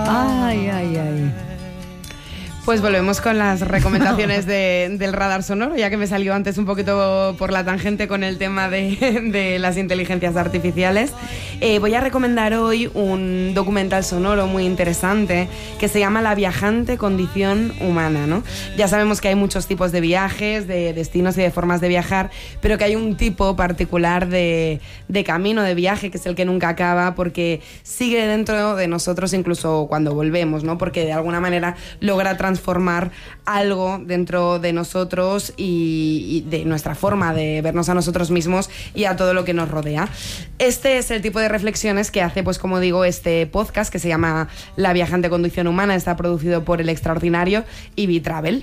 Ay, ay, ay. Pues volvemos con las recomendaciones del radar sonoro, ya que me salió antes un poquito por la tangente con el tema de las inteligencias artificiales. Voy a recomendar hoy un documental sonoro muy interesante que se llama La viajante condición humana, ¿no? Ya sabemos que hay muchos tipos de viajes, de destinos y de formas de viajar, pero que hay un tipo particular de camino de viaje que es el que nunca acaba, porque sigue dentro de nosotros incluso cuando volvemos, ¿no? Porque de alguna manera logra transformar algo dentro de nosotros y de nuestra forma de vernos a nosotros mismos y a todo lo que nos rodea. Este es el tipo de reflexiones que hace, pues como digo, este podcast que se llama La viajante condición humana. Está producido por El Extraordinario y Bitravel.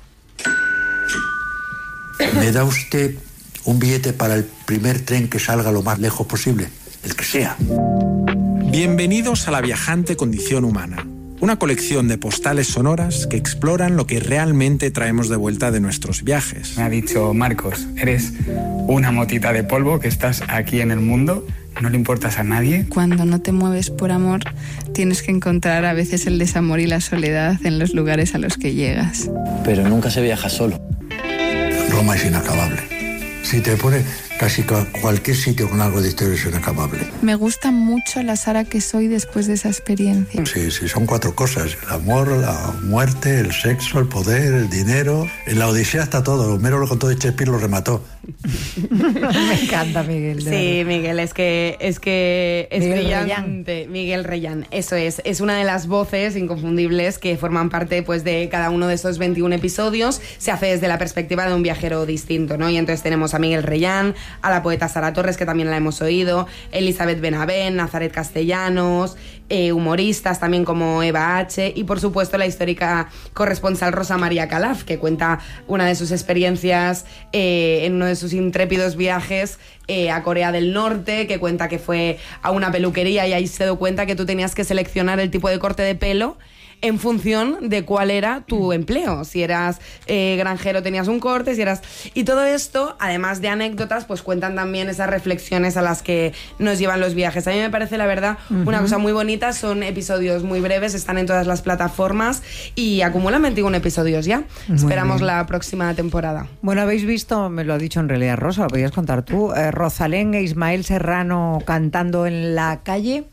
¿Me da usted un billete para el primer tren que salga lo más lejos posible? El que sea. Bienvenidos a La viajante condición humana. Una colección de postales sonoras que exploran lo que realmente traemos de vuelta de nuestros viajes. Me ha dicho Marcos, eres una motita de polvo que estás aquí en el mundo, no le importas a nadie. Cuando no te mueves por amor, tienes que encontrar a veces el desamor y la soledad en los lugares a los que llegas. Pero nunca se viaja solo. Roma es inacabable. Si te pone casi cualquier sitio con algo de historia es inacabable. Me gusta mucho la Sara que soy después de esa experiencia. Sí, son 4 cosas. El amor, la muerte, el sexo, el poder, el dinero. En la Odisea está todo. Homero lo contó de Shakespeare, lo remató. Me encanta, Miguel. Sí, Miguel, es que es Miguel brillante. Reyán. Miguel Reyán, eso es una de las voces inconfundibles que forman parte, pues, de cada uno de estos 21 episodios. Se hace desde la perspectiva de un viajero distinto, ¿no? Y entonces tenemos a Miguel Reyán, a la poeta Sara Torres, que también la hemos oído, Elizabeth Benavent, Nazaret Castellanos, humoristas también como Eva H. y por supuesto la histórica corresponsal Rosa María Calaf, que cuenta una de sus experiencias en uno de sus intrépidos viajes a Corea del Norte, que cuenta que fue a una peluquería y ahí se dio cuenta que tú tenías que seleccionar el tipo de corte de pelo en función de cuál era tu empleo. Si eras granjero tenías un corte, si eras... Y todo esto, además de anécdotas, pues cuentan también esas reflexiones a las que nos llevan los viajes. A mí me parece, la verdad, una cosa muy bonita. Son episodios muy breves, están en todas las plataformas y acumulan 21 episodios ya. Esperamos la próxima temporada. Bueno, habéis visto, me lo ha dicho en realidad Rosa, lo podías contar tú, Rosalén e Ismael Serrano cantando en la calle.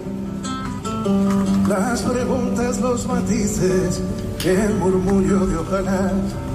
Las preguntas, los matices, el murmullo de ojalá.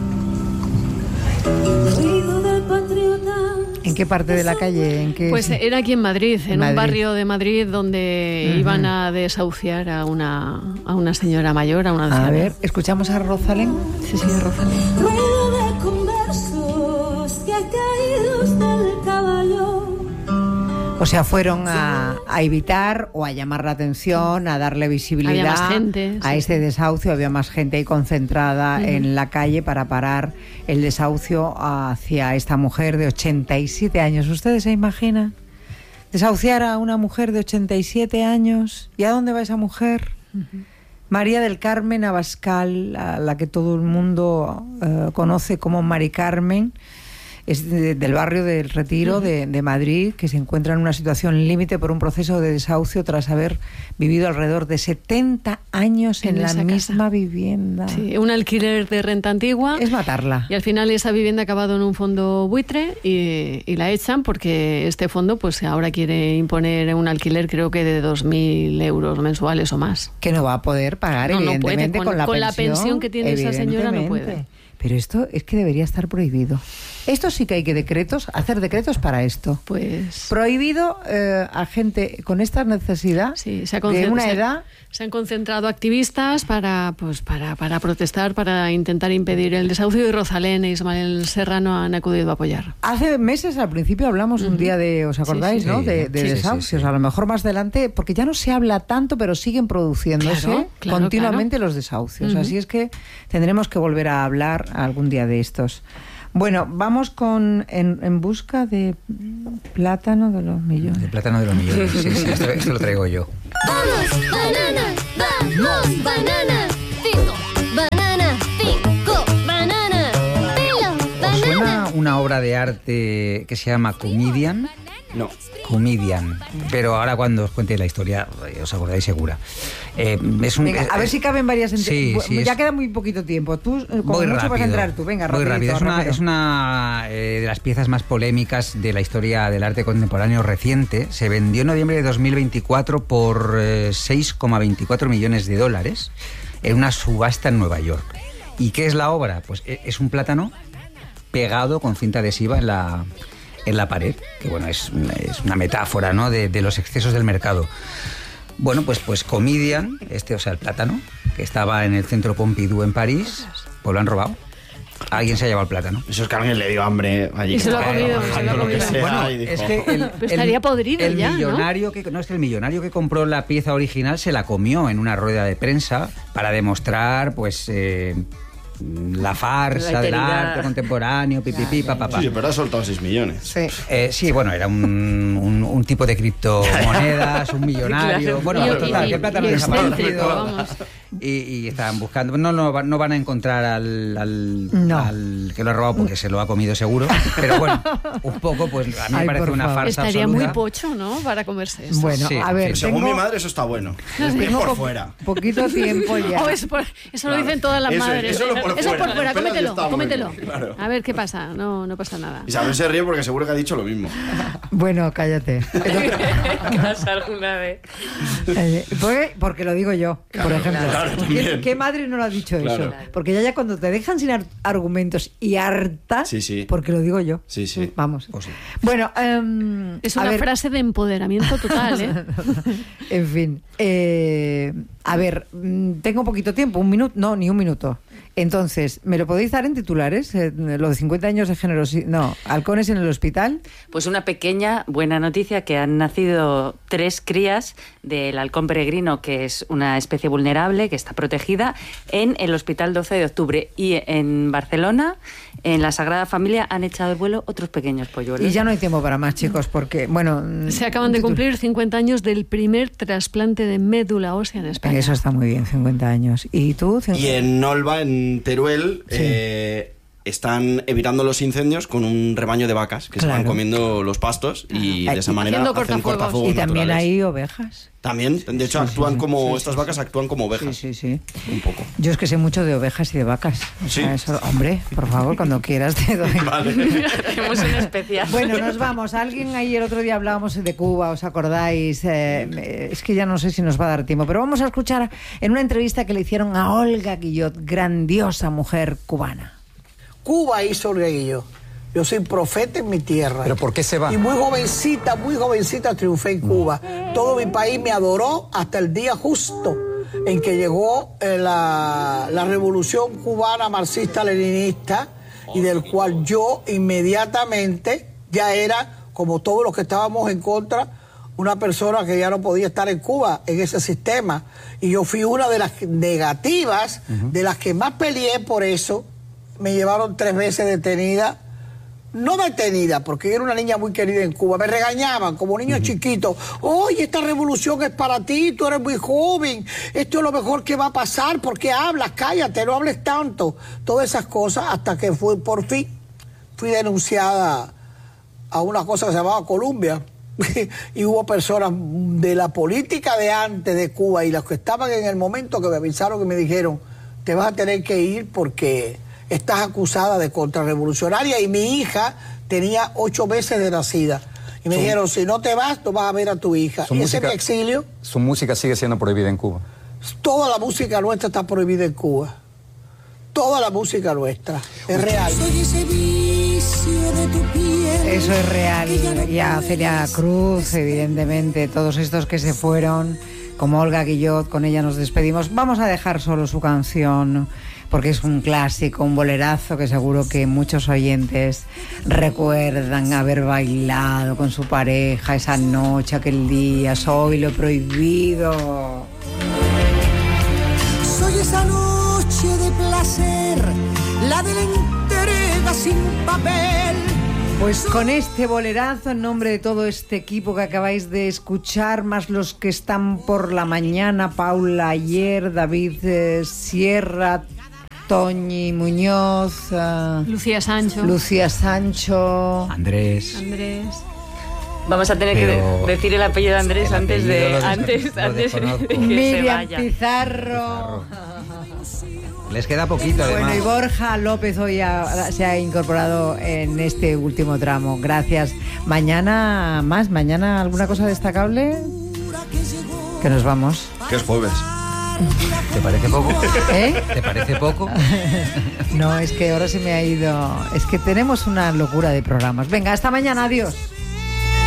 Ruido del patriota. ¿En qué parte de la calle? ¿En qué? Pues era aquí en Madrid, en un barrio de Madrid donde iban a desahuciar a una señora mayor, a una anciana. A ver, ¿escuchamos a Rosalén? Sí, Rosalén. Ruido de conversos que caídos del caballo. O sea, fueron a evitar o a llamar la atención, a darle visibilidad. Había más gente, a este desahucio. Había más gente ahí concentrada en la calle para parar el desahucio hacia esta mujer de 87 años. ¿Ustedes se imaginan? Desahuciar a una mujer de 87 años. ¿Y a dónde va esa mujer? María del Carmen Abascal, a la que todo el mundo conoce como Mari Carmen. Es del barrio del Retiro de Madrid, que se encuentra en una situación límite por un proceso de desahucio tras haber vivido alrededor de 70 años en la misma vivienda. Sí, un alquiler de renta antigua. Es matarla. Y al final esa vivienda ha acabado en un fondo buitre y la echan porque este fondo pues ahora quiere imponer un alquiler creo que de 2.000 euros mensuales o más. Que no va a poder pagar, evidentemente, no puede. Con la pensión que tiene esa señora no puede. Pero esto es que debería estar prohibido. Esto sí que hay que hacer decretos para esto. Pues prohibido a gente con esta necesidad de una edad. Se han concentrado activistas para protestar, para intentar impedir el desahucio, y Rosalén e Ismael Serrano han acudido a apoyar. Hace meses, al principio, hablamos un día de, ¿os acordáis, no? De desahucios. Sí. A lo mejor más adelante, porque ya no se habla tanto, pero siguen produciéndose continuamente los desahucios. Así es que tendremos que volver a hablar algún día de estos. Bueno, vamos con En busca de plátano de los millones. De plátano de los millones, sí, esto lo traigo yo. ¡Vamos, banana! ¡Vamos, banana! 5 banana. ¡Pelo, banana! ¿Os suena una obra de arte que se llama Comedian? No. Comedian. Pero ahora cuando os cuente la historia, os acordáis segura. Venga, a ver si caben varias... Sí, ya queda muy poquito tiempo. Tú, como muy mucho rápido, vas a entrar tú. Venga, muy rapidito, rápido. rápido. Es una de las piezas más polémicas de la historia del arte contemporáneo reciente. Se vendió en noviembre de 2024 por $6,24 millones en una subasta en Nueva York. ¿Y qué es la obra? Pues es un plátano pegado con cinta adhesiva en la pared, que bueno, es una metáfora, ¿no?, de los excesos del mercado. Bueno, pues Comedian, o sea, el plátano, que estaba en el centro Pompidou en París, pues lo han robado. Alguien se ha llevado el plátano. Eso es que a alguien le dio hambre allí. Y se lo ha comido. Bueno, es que estaría podrido el ya, millonario, ¿no? El millonario que compró la pieza original se la comió en una rueda de prensa para demostrar, pues... la farsa del arte contemporáneo, papá. Sí, pero ha soltado 6 millones. Sí, bueno, era un tipo de criptomonedas, un millonario. Claro. Bueno, total, que plátano desaparecido. Vamos. Y estaban buscando. No van a encontrar al que lo ha robado porque se lo ha comido seguro. Pero bueno, un poco, pues a mí me parece una farsa Estaría absoluta. muy pocho, ¿no?, para comerse eso. Bueno, sí, a ver, según mi madre eso está bueno. Es bien por fuera. Poquito tiempo ya. Eso lo dicen todas las madres. Eso por fuera, cómetelo. Bien, claro. A ver qué pasa, no pasa nada. Isabel se ríe porque seguro que ha dicho lo mismo. Bueno, cállate. ¿Pasa alguna vez? Porque lo digo yo, por ejemplo. Claro, también. ¿Qué madre no lo ha dicho Claro. eso? Porque ya cuando te dejan sin argumentos y harta, Sí. porque lo digo yo. Sí. Vamos. Pues sí. Bueno, es una frase de empoderamiento total, ¿eh? En fin. A ver, tengo poquito tiempo, un minuto, no, ni un minuto. Entonces, ¿me lo podéis dar en titulares? Lo de 50 años de generosidad. No, halcones en el hospital. Pues una pequeña buena noticia, que han nacido 3 crías del halcón peregrino, que es una especie vulnerable, que está protegida, en el Hospital 12 de Octubre. Y en Barcelona, en la Sagrada Familia, han echado el vuelo otros pequeños polluelos. Y ya no hay tiempo para más, chicos, porque, bueno... Se acaban de cumplir 50 años del primer trasplante de médula ósea en España. Eso está muy bien, 50 años. ¿Y tú? Y en Olva, en Teruel, están evitando los incendios con un rebaño de vacas que se van comiendo los pastos y de esa manera hacen cortafuegos. Y también naturales. hay ovejas. También, de hecho, actúan como estas vacas actúan como ovejas. Sí. Un poco. Yo es que sé mucho de ovejas y de vacas. O sea, eso, hombre, por favor, cuando quieras te doy. Vale. Hacemos un especial. Bueno, nos vamos. Alguien ahí el otro día hablábamos de Cuba, ¿os acordáis? Es que ya no sé si nos va a dar tiempo, pero vamos a escuchar en una entrevista que le hicieron a Olga Guillot, grandiosa mujer cubana. Cuba hizo Olga Guillot. Yo soy profeta en mi tierra. ¿Pero por qué se va? Y muy jovencita triunfé en Cuba. Todo mi país me adoró hasta el día justo en que llegó la revolución cubana marxista-leninista y del cual yo inmediatamente ya era, como todos los que estábamos en contra, una persona que ya no podía estar en Cuba, en ese sistema. Y yo fui una de las negativas, de las que más peleé por eso. Me llevaron 3 veces detenida. No detenida, porque yo era una niña muy querida en Cuba. Me regañaban como niño chiquito. Oye, esta revolución es para ti, tú eres muy joven. Esto es lo mejor que va a pasar. ¿Por qué hablas? Cállate, no hables tanto. Todas esas cosas, hasta que por fin fui denunciada a una cosa que se llamaba Colombia. Y hubo personas de la política de antes de Cuba y las que estaban en el momento que me avisaron y me dijeron, te vas a tener que ir porque estás acusada de contrarrevolucionaria. Y mi hija tenía 8 meses de nacida. Y me dijeron, si no te vas, no vas a ver a tu hija. Y ese es mi exilio. Su música sigue siendo prohibida en Cuba. Toda la música nuestra está prohibida en Cuba. Toda la música nuestra. Es real. Eso es real. Y a Celia Cruz, evidentemente, todos estos que se fueron, como Olga Guillot, con ella nos despedimos. Vamos a dejar solo su canción, porque es un clásico, un bolerazo que seguro que muchos oyentes recuerdan haber bailado con su pareja esa noche, aquel día. Soy lo prohibido. Soy esa noche de placer, la de la entrega sin papel. Pues con este bolerazo, en nombre de todo este equipo que acabáis de escuchar, más los que están por la mañana, Paula Ayer, David Sierra, Toñi Muñoz, Lucía Sancho, Andrés, Vamos a tener que decir el apellido de Andrés antes de que Miriam se vaya. Pizarro. Les queda poquito, además. Bueno, y Borja López hoy se ha incorporado en este último tramo. Gracias. Mañana alguna cosa destacable. Que nos vamos. Que es jueves. ¿Te parece poco? ¿Eh? ¿Te parece poco? No, es que ahora se me ha ido. Es que tenemos una locura de programas. Venga, hasta mañana. Adiós.